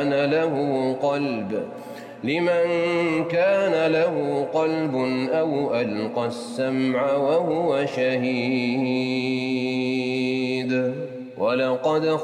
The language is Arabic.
كان له قلب أو ألقى السمع وهو شهيد. ولقد